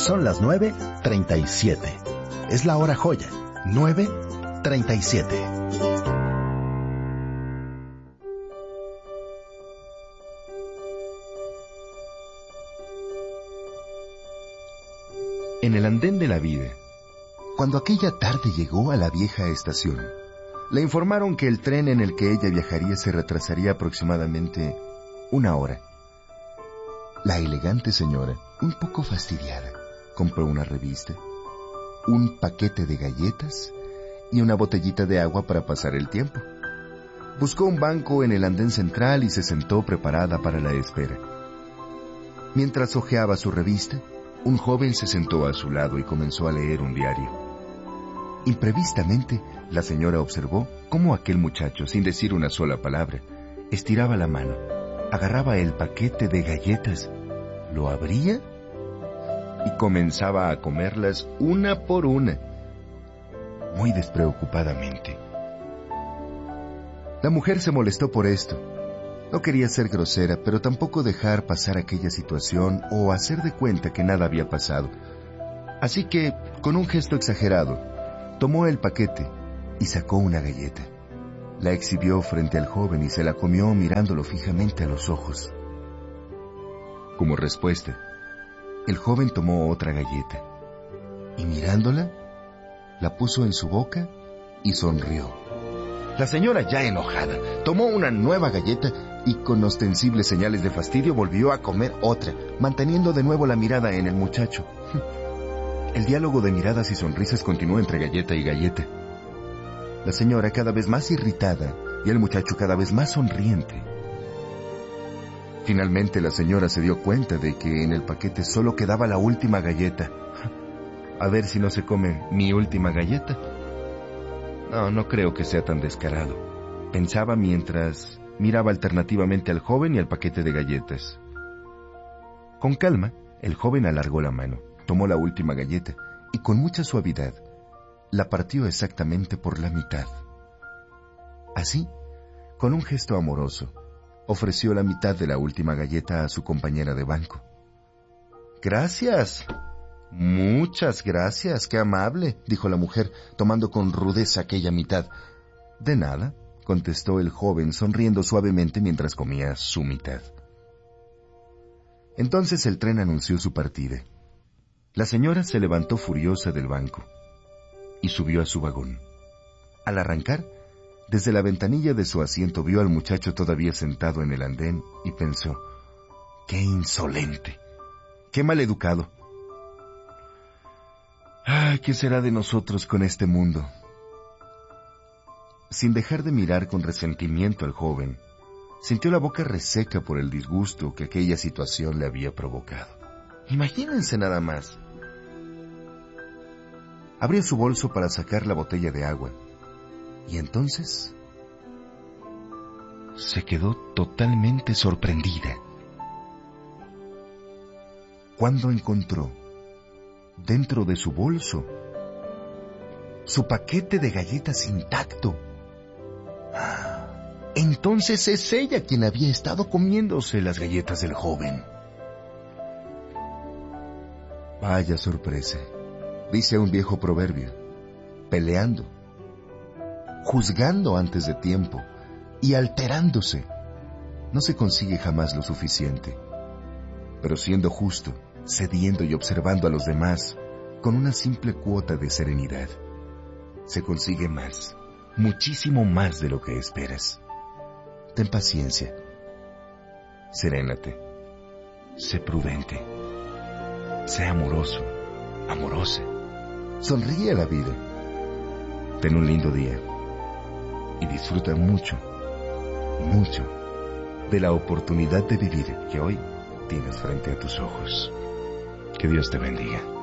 Son las 9:37. Es la hora joya. 9:37. En el andén de la vida, cuando aquella tarde llegó a la vieja estación, le informaron que el tren en el que ella viajaría se retrasaría aproximadamente 1 hora. La elegante señora, un poco fastidiada, compró una revista, un paquete de galletas y una botellita de agua para pasar el tiempo. Buscó un banco en el andén central y se sentó preparada para la espera. Mientras hojeaba su revista, un joven se sentó a su lado y comenzó a leer un diario. Imprevistamente, la señora observó cómo aquel muchacho, sin decir una sola palabra, estiraba la mano, agarraba el paquete de galletas, lo abría y comenzaba a comerlas una por una, muy despreocupadamente. La mujer se molestó por esto. No quería ser grosera, pero tampoco dejar pasar aquella situación o hacer de cuenta que nada había pasado. Así que, con un gesto exagerado, tomó el paquete y sacó una galleta. La exhibió frente al joven y se la comió mirándolo fijamente a los ojos. Como respuesta, el joven tomó otra galleta y mirándola, la puso en su boca y sonrió. La señora, ya enojada, tomó una nueva galleta y con ostensibles señales de fastidio volvió a comer otra, manteniendo de nuevo la mirada en el muchacho. El diálogo de miradas y sonrisas continuó entre galleta y galleta. La señora cada vez más irritada y el muchacho cada vez más sonriente. Finalmente la señora se dio cuenta de que en el paquete solo quedaba la última galleta. A ver si no se come mi última galleta. No creo que sea tan descarado, pensaba mientras miraba alternativamente al joven y al paquete de galletas. Con calma, el joven alargó la mano, tomó la última galleta y con mucha suavidad la partió exactamente por la mitad. Así, con un gesto amoroso, ofreció la mitad de la última galleta a su compañera de banco. «Gracias. Muchas gracias, qué amable», dijo la mujer, tomando con rudeza aquella mitad. «De nada», contestó el joven, sonriendo suavemente mientras comía su mitad. Entonces el tren anunció su partida. La señora se levantó furiosa del banco y subió a su vagón. Al arrancar, desde la ventanilla de su asiento vio al muchacho todavía sentado en el andén y pensó: «¡Qué insolente! ¡Qué maleducado! ¡Ay, qué será de nosotros con este mundo!». Sin dejar de mirar con resentimiento al joven, sintió la boca reseca por el disgusto que aquella situación le había provocado. Imagínense nada más. Abrió su bolso para sacar la botella de agua, y entonces se quedó totalmente sorprendida cuando encontró dentro de su bolso su paquete de galletas intacto. Entonces es ella quien había estado comiéndose las galletas del joven. Vaya sorpresa, dice un viejo proverbio: peleando, juzgando antes de tiempo y alterándose, no se consigue jamás lo suficiente. Pero siendo justo, cediendo y observando a los demás, con una simple cuota de serenidad, se consigue más, muchísimo más de lo que esperas. Ten paciencia, serénate, sé prudente, sé amoroso, amorosa, sonríe a la vida, ten un lindo día y disfruta mucho, mucho de la oportunidad de vivir que hoy tienes frente a tus ojos. Que Dios te bendiga.